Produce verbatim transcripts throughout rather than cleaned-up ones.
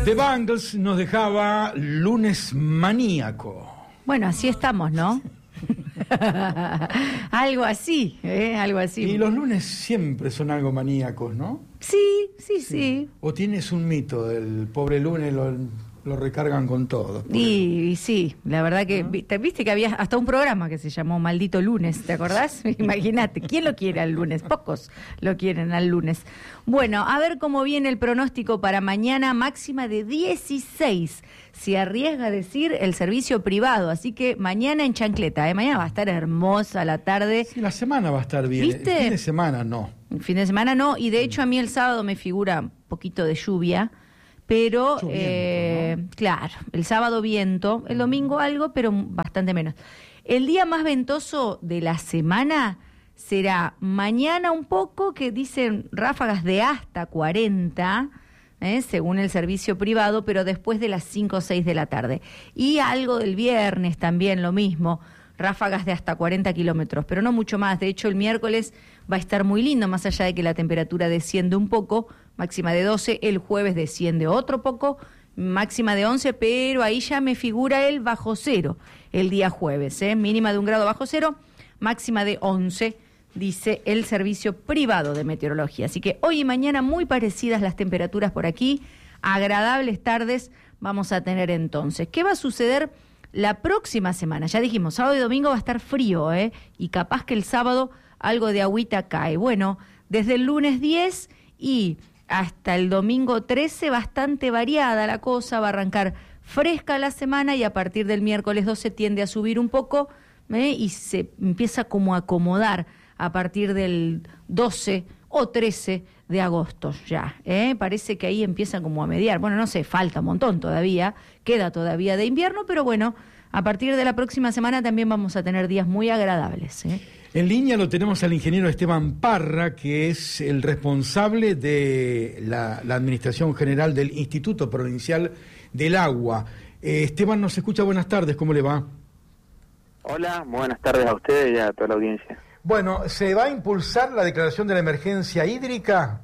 The Bangles nos dejaba Lunes Maníaco. Bueno, así estamos, ¿no? Algo así, ¿eh? Algo así. Y los lunes siempre son algo maníacos, ¿no? Sí, sí, sí. sí. O tienes un mito del pobre lunes, lo, lo recargan con todo. Y, y sí, la verdad que, ¿no? Viste, viste que había hasta un programa que se llamó Maldito Lunes, ¿te acordás? Imagínate, ¿quién lo quiere al lunes? Pocos lo quieren al lunes. Bueno, a ver cómo viene el pronóstico para mañana, máxima de dieciséis. Se arriesga a decir el servicio privado, así que mañana en chancleta, ¿eh? Mañana va a estar hermosa la tarde. Sí, la semana va a estar bien. ¿Viste? El fin de semana no. El fin de semana no, y de hecho a mí el sábado me figura un poquito de lluvia, pero eh, ¿no? Claro, el sábado viento, el domingo algo, pero bastante menos. El día más ventoso de la semana será mañana un poco, que dicen ráfagas de hasta cuarenta, ¿eh? Según el servicio privado, pero después de las cinco o seis de la tarde. Y algo del viernes también lo mismo, ráfagas de hasta cuarenta kilómetros, pero no mucho más. De hecho, el miércoles va a estar muy lindo, más allá de que la temperatura desciende un poco, máxima de doce, el jueves desciende otro poco, máxima de once, pero ahí ya me figura el bajo cero el día jueves, ¿eh? Mínima de un grado bajo cero, máxima de once, dice el servicio privado de meteorología. Así que hoy y mañana muy parecidas las temperaturas por aquí, agradables tardes vamos a tener entonces. ¿Qué va a suceder la próxima semana? Ya dijimos, sábado y domingo va a estar frío, ¿eh? Y capaz que el sábado algo de agüita cae. Bueno, desde el lunes diez y hasta el domingo trece, bastante variada la cosa, va a arrancar fresca la semana y a partir del miércoles doce tiende a subir un poco, ¿eh? Y se empieza como a acomodar a partir del doce o trece de agosto ya, ¿eh? Parece que ahí empiezan como a mediar. Bueno, no sé, falta un montón todavía, queda todavía de invierno, pero bueno, a partir de la próxima semana también vamos a tener días muy agradables, ¿eh? En línea lo tenemos al ingeniero Esteban Parra, que es el responsable de la, la Administración General del Instituto Provincial del Agua. Eh, Esteban, nos escucha, buenas tardes, ¿cómo le va? Hola, buenas tardes a ustedes y a toda la audiencia. Bueno, ¿se va a impulsar la declaración de la emergencia hídrica?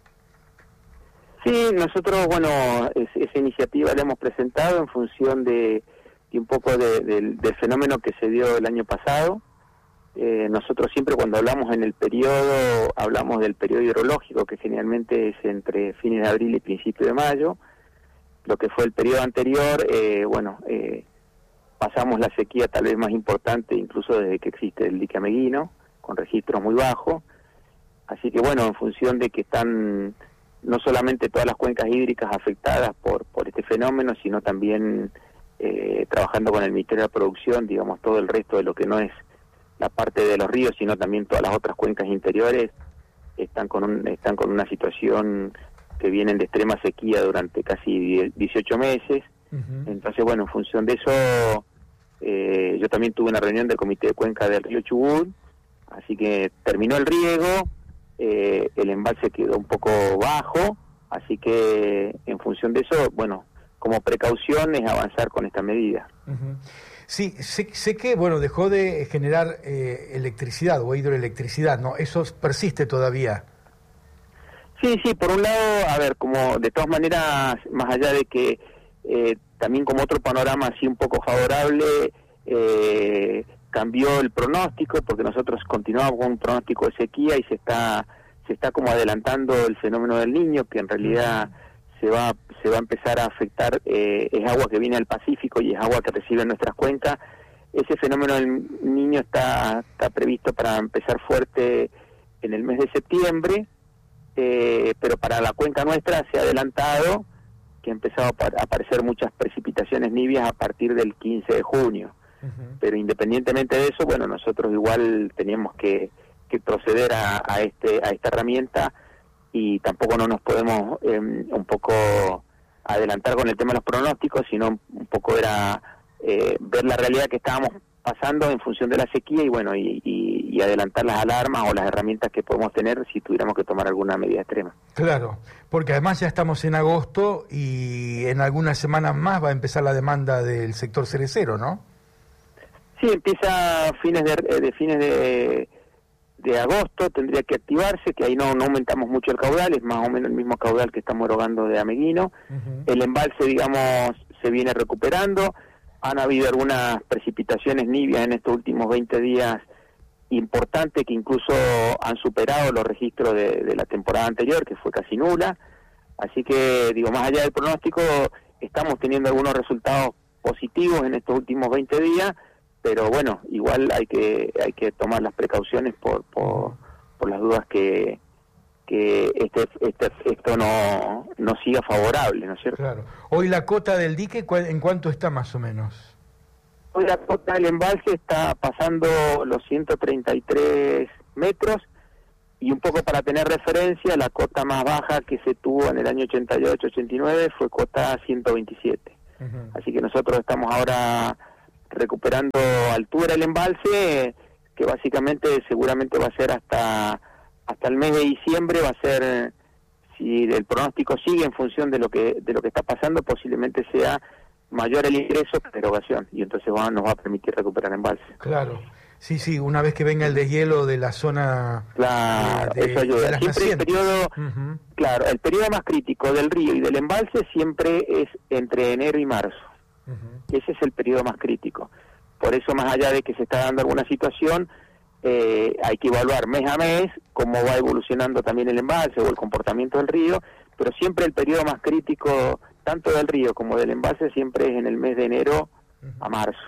Sí, nosotros, bueno, es, esa iniciativa la hemos presentado en función de, de un poco de, de, del fenómeno que se dio el año pasado. Eh, nosotros siempre cuando hablamos en el periodo, hablamos del periodo hidrológico, que generalmente es entre fines de abril y principio de mayo. Lo que fue el periodo anterior, eh, bueno, eh, pasamos la sequía tal vez más importante incluso desde que existe el dique Ameguino, con registros muy bajos. Así que bueno, en función de que están no solamente todas las cuencas hídricas afectadas por, por este fenómeno, sino también eh, trabajando con el Ministerio de Producción, digamos, todo el resto de lo que no es la parte de los ríos, sino también todas las otras cuencas interiores, están con un, están con una situación que vienen de extrema sequía durante casi dieciocho meses. Uh-huh. Entonces, bueno, en función de eso, eh, yo también tuve una reunión del Comité de Cuenca del río Chubut, así que terminó el riego, eh, el embalse quedó un poco bajo, así que en función de eso, bueno, como precaución es avanzar con esta medida. Uh-huh. Sí, sé, sé que, bueno, dejó de generar eh, electricidad o hidroelectricidad, ¿no? Eso persiste todavía. Sí, sí, por un lado, a ver, como de todas maneras, más allá de que eh, también como otro panorama así un poco favorable, eh, cambió el pronóstico, porque nosotros continuamos con un pronóstico de sequía y se está se está como adelantando el fenómeno del Niño, que en realidad se va se va a empezar a afectar, eh, es agua que viene del Pacífico y es agua que reciben nuestras cuencas. Ese fenómeno del Niño está, está previsto para empezar fuerte en el mes de septiembre, eh, pero para la cuenca nuestra se ha adelantado, que ha empezado a aparecer muchas precipitaciones nivias a partir del quince de junio. Uh-huh. Pero independientemente de eso, bueno, nosotros igual teníamos que, que proceder a, a, este, a esta herramienta, y tampoco no nos podemos eh, un poco adelantar con el tema de los pronósticos, sino un poco era eh, ver la realidad que estábamos pasando en función de la sequía y bueno y, y, y adelantar las alarmas o las herramientas que podemos tener si tuviéramos que tomar alguna medida extrema. Claro, porque además ya estamos en agosto y en algunas semanas más va a empezar la demanda del sector cerecero, ¿no? Sí, empieza a fines de, de fines de de agosto tendría que activarse, que ahí no, no aumentamos mucho el caudal, es más o menos el mismo caudal que estamos erogando de Ameguino. Uh-huh. El embalse, digamos, se viene recuperando. Han habido algunas precipitaciones nivias en estos últimos veinte días importantes que incluso han superado los registros de, de la temporada anterior, que fue casi nula. Así que, digo, más allá del pronóstico, estamos teniendo algunos resultados positivos en estos últimos veinte días, pero bueno, igual hay que hay que tomar las precauciones por por, por las dudas que que este, este esto no no siga favorable, ¿no es cierto? Claro. Hoy la cota del dique, ¿en cuánto está más o menos? Hoy la cota del embalse está pasando los ciento treinta y tres metros, y un poco para tener referencia, la cota más baja que se tuvo en el año ochenta y ocho ochenta y nueve fue cota ciento veintisiete. Uh-huh. Así que nosotros estamos ahora recuperando altura del embalse, que básicamente seguramente va a ser hasta hasta el mes de diciembre, va a ser, si el pronóstico sigue en función de lo que de lo que está pasando, posiblemente sea mayor el ingreso que la erogación, y entonces va, nos va a permitir recuperar embalse. Claro, sí, sí, una vez que venga el deshielo de la zona. Claro, de, eso ayuda. De siempre el periodo, uh-huh. claro, el periodo más crítico del río y del embalse siempre es entre enero y marzo. Uh-huh. Ese es el periodo más crítico. Por eso, más allá de que se está dando alguna situación, eh, hay que evaluar mes a mes cómo va evolucionando también el embalse o el comportamiento del río, pero siempre el periodo más crítico, tanto del río como del embalse, siempre es en el mes de enero uh-huh. a marzo.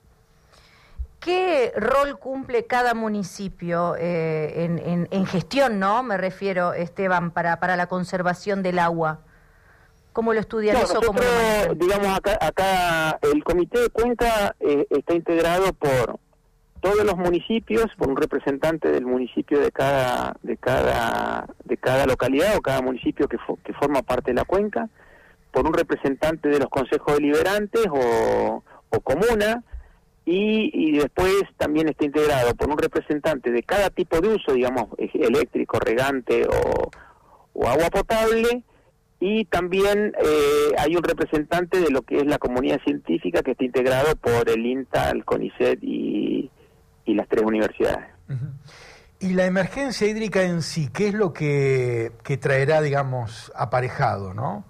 ¿Qué rol cumple cada municipio eh, en, en, en gestión, no? Me refiero, Esteban, para, para la conservación del agua. ¿Cómo lo estudian no, eso? Nosotros, ¿Cómo lo digamos, acá, acá el comité de cuenca eh, está integrado por todos los municipios, por un representante del municipio de cada de cada de cada localidad o cada municipio que, fo, que forma parte de la cuenca, por un representante de los consejos deliberantes o, o comuna, y, y después también está integrado por un representante de cada tipo de uso, digamos, eléctrico, regante o, o agua potable. Y también eh, hay un representante de lo que es la comunidad científica, que está integrado por el INTA, el CONICET y, y las tres universidades. Uh-huh. Y la emergencia hídrica en sí, ¿qué es lo que, que traerá, digamos, aparejado, no?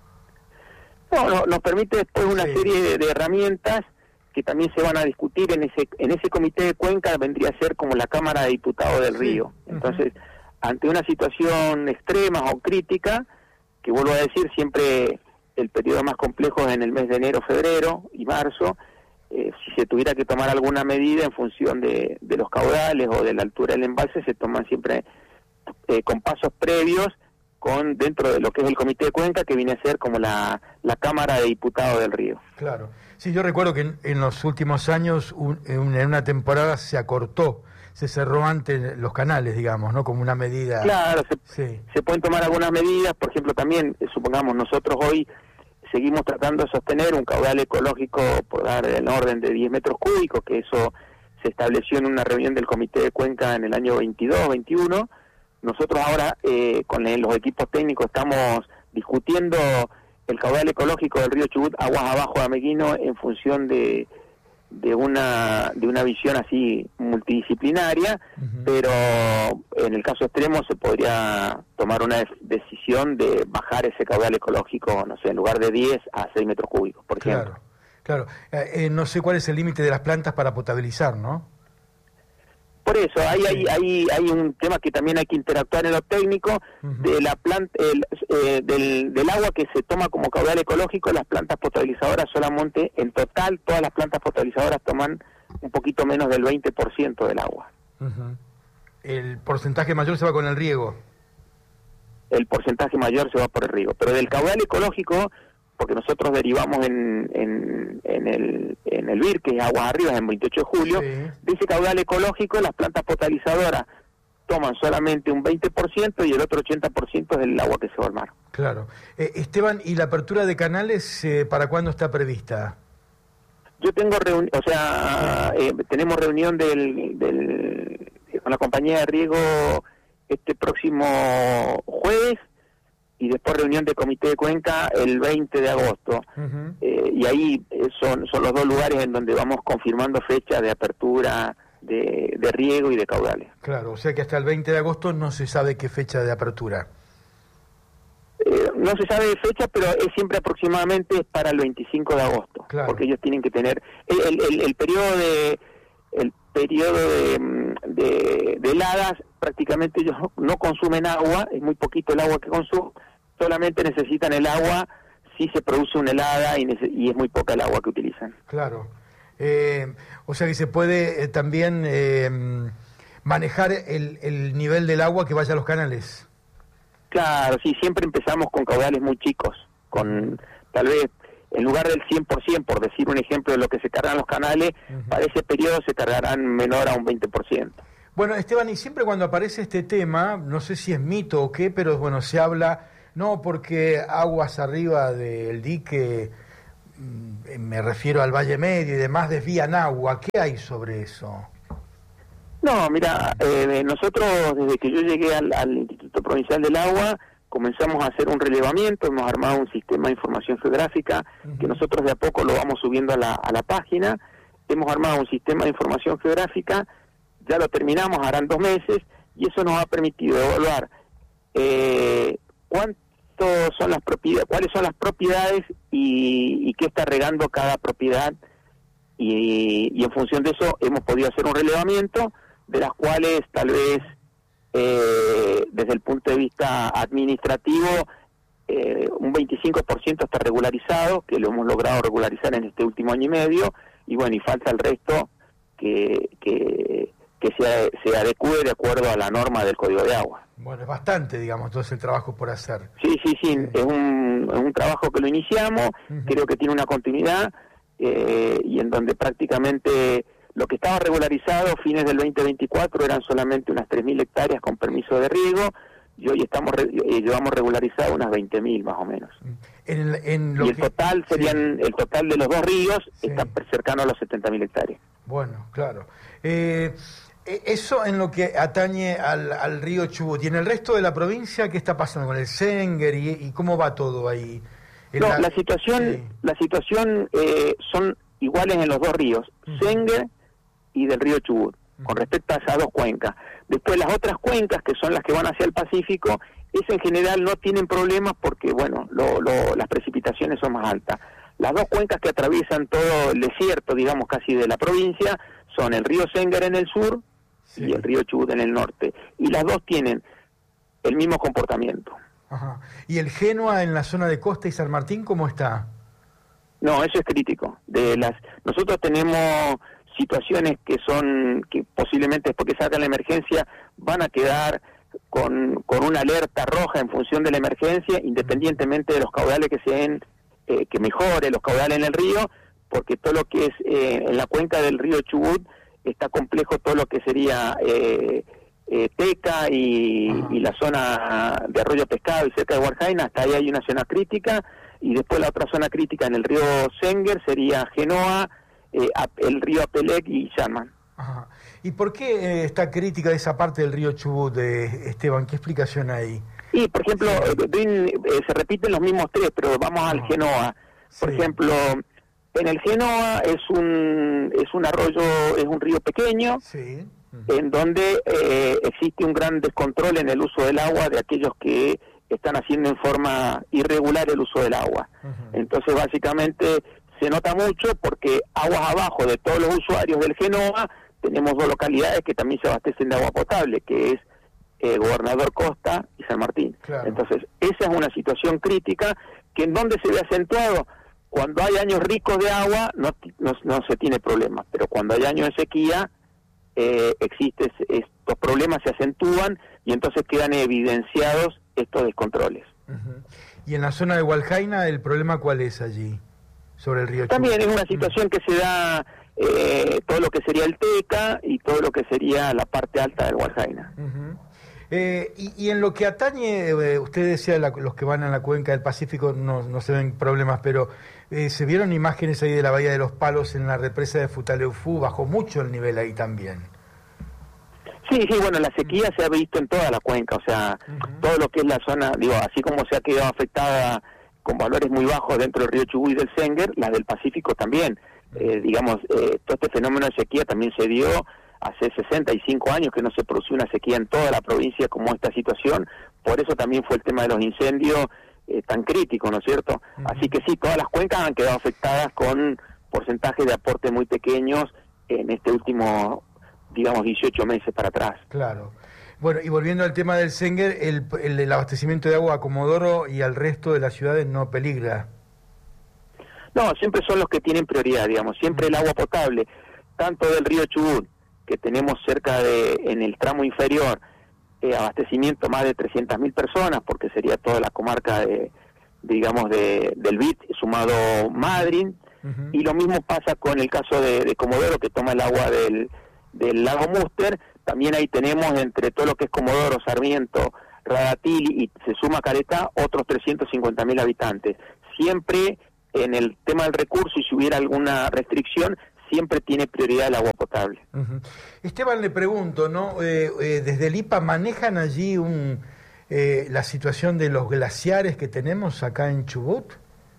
No, no nos permite después una sí. serie de, de herramientas que también se van a discutir en ese en ese comité de cuenca. Vendría a ser como la Cámara de Diputados del sí. Río. Entonces, uh-huh. ante una situación extrema o crítica, que vuelvo a decir, siempre el periodo más complejo es en el mes de enero, febrero y marzo, eh, si se tuviera que tomar alguna medida en función de, de los caudales o de la altura del embalse, se toman siempre eh, con pasos previos, con dentro de lo que es el comité de cuenca, que viene a ser como la, la Cámara de Diputados del Río. Claro. Sí, yo recuerdo que en, en los últimos años, un, en una temporada se acortó, se cerró antes los canales, digamos, ¿no? Como una medida. Claro, se, sí. se pueden tomar algunas medidas. Por ejemplo, también, eh, supongamos, nosotros hoy seguimos tratando de sostener un caudal ecológico por dar el orden de diez metros cúbicos, que eso se estableció en una reunión del Comité de Cuenca en el año veintidós, veintiuno. Nosotros ahora, eh, con los equipos técnicos, estamos discutiendo el caudal ecológico del río Chubut, aguas abajo de Ameguino, en función de... de una de una visión así multidisciplinaria, uh-huh. pero en el caso extremo se podría tomar una de- decisión de bajar ese caudal ecológico, no sé, en lugar de diez a seis metros cúbicos, por claro, ejemplo. Claro, eh, eh, no sé cuál es el límite de las plantas para potabilizar, ¿no? Por eso, hay, hay, hay, hay un tema que también hay que interactuar en lo técnico, uh-huh. de la planta, el, eh, del, del agua que se toma como caudal ecológico. Las plantas potabilizadoras solamente, en total, todas las plantas potabilizadoras toman un poquito menos del veinte por ciento del agua. Uh-huh. El porcentaje mayor se va con el riego. El porcentaje mayor se va por el riego, pero del caudal ecológico, porque nosotros derivamos en, en, en el en el B I R, que es Aguas Arriba, en veintiocho de julio, sí. de ese caudal ecológico las plantas potabilizadoras toman solamente un veinte por ciento y el otro ochenta por ciento es el agua que se va al mar. Claro. Eh, Esteban, ¿y la apertura de canales eh, para cuándo está prevista? Yo tengo reunión, o sea, eh, tenemos reunión del, del con la compañía de riego este próximo jueves, y después reunión de comité de cuenca el veinte de agosto. Uh-huh. eh, y ahí son son los dos lugares en donde vamos confirmando fecha de apertura de, de riego y de caudales. Claro, o sea que hasta el veinte de agosto no se sabe qué fecha de apertura. Eh, no se sabe de fecha, pero es siempre aproximadamente para el veinticinco de agosto, claro. Porque ellos tienen que tener el, el, el, el periodo de el periodo de, de, de heladas, prácticamente ellos no consumen agua, es muy poquito el agua que consumen, solamente necesitan el agua si se produce una helada y, y es muy poca el agua que utilizan. Claro, eh, o sea que se puede eh, también eh, manejar el, el nivel del agua que vaya a los canales. Claro, sí, siempre empezamos con caudales muy chicos, con tal vez en lugar del cien por ciento, por decir un ejemplo de lo que se cargan los canales, uh-huh. para ese periodo se cargarán menor a un veinte por ciento. Bueno, Esteban, y siempre cuando aparece este tema, no sé si es mito o qué, pero bueno, se habla, no porque aguas arriba del dique, me refiero al Valle Medio y demás, desvían agua. ¿Qué hay sobre eso? No, mira, eh, nosotros desde que yo llegué al, al Instituto Provincial del Agua comenzamos a hacer un relevamiento, hemos armado un sistema de información geográfica uh-huh. que nosotros de a poco lo vamos subiendo a la, a la página, hemos armado un sistema de información geográfica, ya lo terminamos, harán dos meses, y eso nos ha permitido evaluar eh, cuánto son las propiedades, cuáles son las propiedades y, y qué está regando cada propiedad, y, y en función de eso hemos podido hacer un relevamiento, de las cuales tal vez eh, desde el punto de vista administrativo eh, un veinticinco por ciento está regularizado, que lo hemos logrado regularizar en este último año y medio, y bueno, y falta el resto que, que, que se, se adecue de acuerdo a la norma del Código de Agua. Bueno, es bastante, digamos, todo ese trabajo por hacer. Sí, sí, sí, sí. Es, un, es un trabajo que lo iniciamos, uh-huh. creo que tiene una continuidad, eh, y en donde prácticamente lo que estaba regularizado a fines del veinte veinticuatro eran solamente unas tres mil hectáreas con permiso de riego, y hoy estamos eh, llevamos regularizado unas veinte mil más o menos. En, en lo y el que, total serían, sí. el total de los dos ríos sí. está cercano a los setenta mil hectáreas. Bueno, claro. Eh, eso en lo que atañe al, al río Chubut. ¿Y en el resto de la provincia qué está pasando con el Senguer y, y cómo va todo ahí? No, la, la situación, sí. la situación eh, son iguales en los dos ríos, uh-huh. Senguer y del río Chubut, uh-huh. con respecto a esas dos cuencas. Después las otras cuencas, que son las que van hacia el Pacífico, esas en general no tienen problemas porque, bueno, lo, lo, las precipitaciones son más altas. Las dos cuencas que atraviesan todo el desierto, digamos, casi de la provincia, son el río Senguer en el sur sí. y el río Chubut en el norte. Y las dos tienen el mismo comportamiento. Ajá. ¿Y el Génoa en la zona de Costa y San Martín cómo está? No, eso es crítico. De las Nosotros tenemos situaciones que son, que posiblemente después que salgan la emergencia, van a quedar con, con una alerta roja en función de la emergencia, independientemente de los caudales que se den, eh, que mejore los caudales en el río, porque todo lo que es eh, en la cuenca del río Chubut está complejo todo lo que sería eh, eh, Teca y, y la zona de Arroyo Pescado y cerca de Huarjaina, hasta ahí hay una zona crítica, y después la otra zona crítica en el río Senguer sería Genoa, eh, el río Apelec y Shanman. Ajá. ¿Y por qué eh, está crítica esa parte del río Chubut, de Esteban? ¿Qué explicación hay? Sí, por ejemplo, sí. eh, se repiten los mismos tres, pero vamos al Ajá. Genoa. Por sí. ejemplo, en el Genoa es un es un arroyo, es un río pequeño, sí. uh-huh. en donde eh, existe un gran descontrol en el uso del agua de aquellos que están haciendo en forma irregular el uso del agua. Uh-huh. Entonces, básicamente, se nota mucho porque aguas abajo de todos los usuarios del Genoa tenemos dos localidades que también se abastecen de agua potable, que es eh, Gobernador Costa y San Martín. Claro. Entonces, esa es una situación crítica que en donde se ve acentuado. Cuando hay años ricos de agua no, no, no se tiene problema, pero cuando hay años de sequía eh, existe estos problemas, se acentúan y entonces quedan evidenciados estos descontroles. Uh-huh. ¿Y en la zona de Hualjaina el problema cuál es allí, sobre el río Chubut? También es una situación uh-huh. que se da eh, todo lo que sería el Teca y todo lo que sería la parte alta del Hualjaina. Uh-huh. Eh, y, y en lo que atañe, eh, usted decía la, los que van a la cuenca del Pacífico no, no se ven problemas, pero eh, se vieron imágenes ahí de la Bahía de los Palos en la represa de Futaleufú, bajó mucho el nivel ahí también. Sí, sí, bueno, la sequía uh-huh. se ha visto en toda la cuenca, o sea, uh-huh. todo lo que es la zona, digo, así como se ha quedado afectada con valores muy bajos dentro del río Chubut y del Senguer, la del Pacífico también, uh-huh. eh, digamos, eh, todo este fenómeno de sequía también se dio hace sesenta y cinco años que no se producía una sequía en toda la provincia como esta situación, por eso también fue el tema de los incendios eh, tan crítico, ¿no es cierto? Uh-huh. Así que sí, todas las cuencas han quedado afectadas con porcentajes de aporte muy pequeños en este último, digamos, dieciocho meses para atrás. Claro. Bueno, y volviendo al tema del Senguer, el, el, el abastecimiento de agua a Comodoro y al resto de las ciudades no peligra. No, siempre son los que tienen prioridad, digamos, siempre el agua potable, tanto del río Chubut, que tenemos cerca de, en el tramo inferior, eh, abastecimiento más de trescientas mil personas, porque sería toda la comarca de, digamos, de, del B I T, sumado Madryn, uh-huh. Y lo mismo pasa con el caso de, de Comodoro, que toma el agua del, del lago Múster. También ahí tenemos, entre todo lo que es Comodoro, Sarmiento, Radatili y se suma Caretá, otros trescientos cincuenta mil habitantes. Siempre en el tema del recurso, y si hubiera alguna restricción, siempre tiene prioridad el agua potable. Uh-huh. Esteban, le pregunto, ¿no? Eh, eh, desde el I P A, ¿manejan allí un, eh, la situación de los glaciares que tenemos acá en Chubut?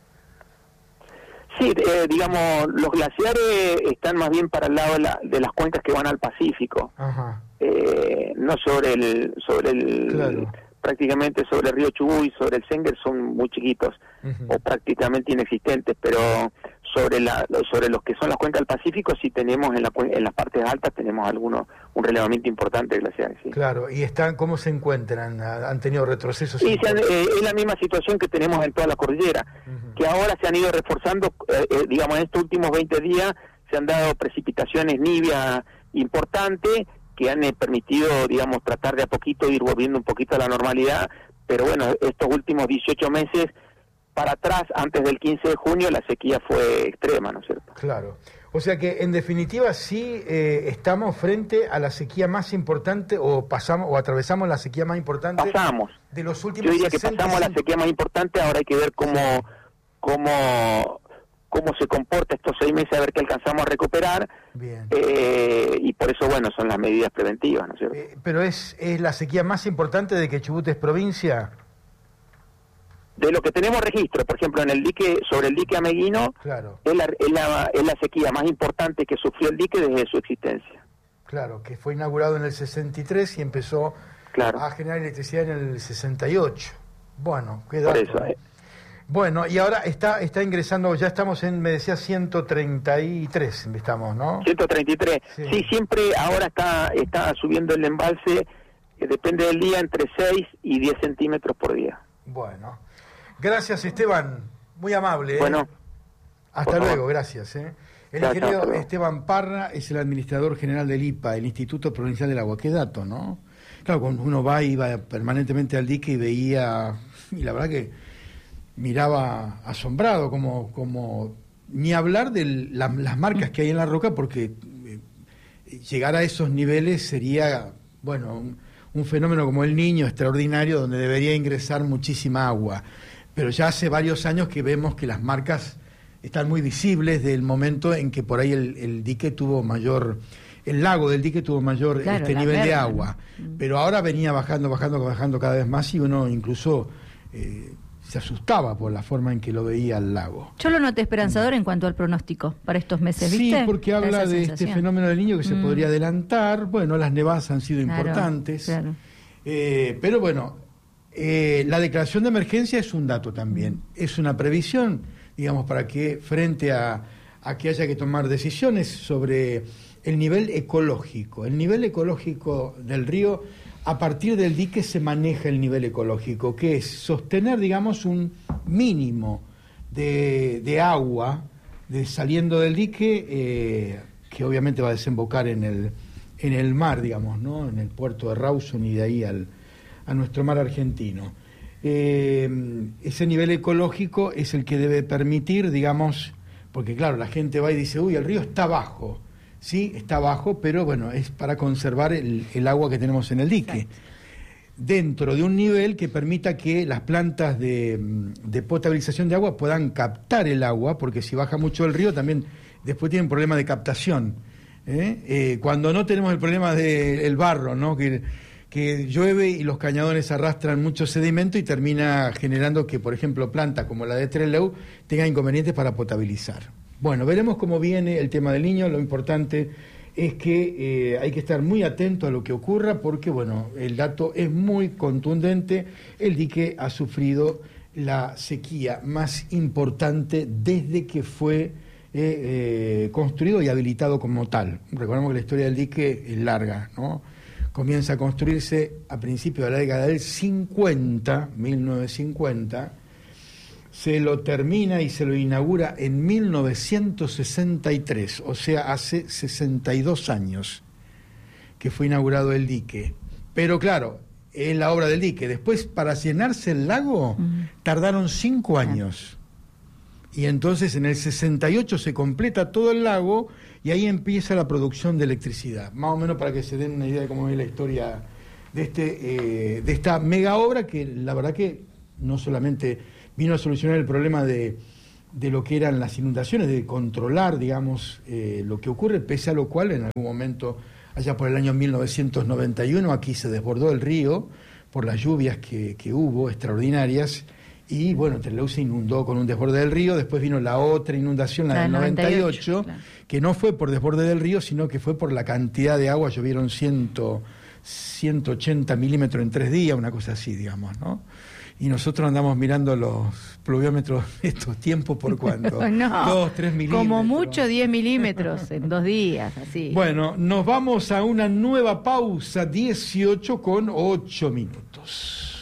Sí, eh, digamos, los glaciares están más bien para el lado de, la, de las cuencas que van al Pacífico. Ajá. Eh, no sobre el, sobre el, claro. prácticamente sobre el río Chubut y sobre el Senguer son muy chiquitos, uh-huh. o prácticamente inexistentes, pero sobre la, sobre los que son las cuencas del Pacífico sí tenemos en, la, en las partes altas tenemos algunos, un relevamiento importante de glaciares. Sí. Claro, ¿y están cómo se encuentran? ¿Han tenido retrocesos? Sí, se han, eh, es la misma situación que tenemos en toda la cordillera, uh-huh. que ahora se han ido reforzando, eh, eh, digamos, en estos últimos veinte días se han dado precipitaciones nivias importantes que han eh, permitido, digamos, tratar de a poquito ir volviendo un poquito a la normalidad, pero bueno, estos últimos dieciocho meses para atrás, antes del quince de junio, la sequía fue extrema, ¿no es cierto? Claro. O sea que, en definitiva, sí eh, estamos frente a la sequía más importante, o pasamos o atravesamos la sequía más importante pasamos. de los últimos Yo diría que pasamos a la sequía más importante, ahora hay que ver cómo, cómo, cómo se comporta estos seis meses, a ver qué alcanzamos a recuperar. Bien. Eh, y por eso, bueno, son las medidas preventivas, ¿no es cierto? Eh, pero es, es la sequía más importante de que Chubut es provincia. De lo que tenemos registro, por ejemplo, en el dique, sobre el dique Ameguino, claro. es, la, es, la, es la sequía más importante que sufrió el dique desde su existencia. Claro, que fue inaugurado en el sesenta y tres y empezó claro. a generar electricidad en el sesenta y ocho. Bueno, qué dato. Por eso, eh. Bueno, y ahora está está ingresando, ya estamos en, me decía, ciento treinta y tres, estamos, ¿no? ciento treinta y tres. Sí, sí siempre ahora está está subiendo el embalse, que depende del día, entre seis y diez centímetros por día. Bueno. Gracias, Esteban, muy amable. ¿eh? Bueno. Hasta luego, gracias. ¿eh? El chao, ingeniero chao, Esteban Parra es el administrador general del I P A, el Instituto Provincial del Agua. Qué dato, ¿no? Claro, cuando uno va, iba permanentemente al dique y veía, y la verdad que miraba asombrado, como, como ni hablar de la, las marcas que hay en la roca, porque eh, llegar a esos niveles sería, bueno, un, un fenómeno como el Niño extraordinario, donde debería ingresar muchísima agua. Pero ya hace varios años que vemos que las marcas están muy visibles del momento en que por ahí el, el dique tuvo mayor, el lago del dique tuvo mayor claro, este nivel verde. de agua. Pero ahora venía bajando, bajando, bajando cada vez más y uno incluso eh, se asustaba por la forma en que lo veía el lago. Yo lo noté esperanzador en cuanto al pronóstico para estos meses, ¿viste? Sí, porque habla de sensación. Este fenómeno del Niño que mm. se podría adelantar. Bueno, las nevadas han sido claro, importantes. Claro. Eh, pero bueno... Eh, la declaración de emergencia es un dato también, es una previsión, digamos, para que frente a, a que haya que tomar decisiones sobre el nivel ecológico. El nivel ecológico del río, a partir del dique se maneja el nivel ecológico, que es sostener, digamos, un mínimo de, de agua de, saliendo del dique, eh, que obviamente va a desembocar en el, en el mar, digamos, ¿no? En el puerto de Rawson y de ahí al a nuestro mar argentino. Eh, ese nivel ecológico es el que debe permitir, digamos, porque claro, la gente va y dice, uy, el río está bajo, sí, está bajo, pero bueno, es para conservar el, el agua que tenemos en el dique, exacto. Dentro de un nivel que permita que las plantas de, de potabilización de agua puedan captar el agua, porque si baja mucho el río también después tienen problema de captación. ¿eh? Eh, cuando no tenemos el problema del barro, ¿no? que que llueve y los cañadones arrastran mucho sedimento y termina generando que, por ejemplo, plantas como la de Trelew tengan inconvenientes para potabilizar. Bueno, veremos cómo viene el tema del Niño. Lo importante es que eh, hay que estar muy atento a lo que ocurra porque, bueno, el dato es muy contundente. El dique ha sufrido la sequía más importante desde que fue eh, eh, construido y habilitado como tal. Recordemos que la historia del dique es larga, ¿no? Comienza a construirse a principios de la década del cincuenta, mil novecientos cincuenta, se lo termina y se lo inaugura en mil novecientos sesenta y tres, o sea, hace sesenta y dos años que fue inaugurado el dique. Pero claro, es la obra del dique. Después, para llenarse el lago, uh-huh. tardaron cinco años. Y entonces en el sesenta y ocho se completa todo el lago y ahí empieza la producción de electricidad. Más o menos para que se den una idea de cómo es la historia de, este, eh, de esta mega obra que la verdad que no solamente vino a solucionar el problema de, de lo que eran las inundaciones, de controlar, digamos, eh, lo que ocurre, pese a lo cual en algún momento, allá por el año mil novecientos noventa y uno, aquí se desbordó el río por las lluvias que, que hubo, extraordinarias, y bueno, Trelew se inundó con un desborde del río. Después vino la otra inundación, la, la del noventa y ocho, claro. que no fue por desborde del río, sino que fue por la cantidad de agua. Llovieron ciento ochenta milímetros en tres días, una cosa así, digamos, ¿no? Y nosotros andamos mirando los pluviómetros estos tiempos por cuánto. No, dos, tres milímetros. Como mucho diez milímetros en dos días, así. Bueno, nos vamos a una nueva pausa, dieciocho con ocho minutos.